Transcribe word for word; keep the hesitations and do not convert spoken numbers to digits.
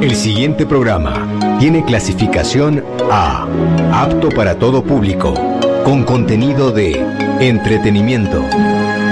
El siguiente programa tiene clasificación A, apto para todo público, con contenido de entretenimiento.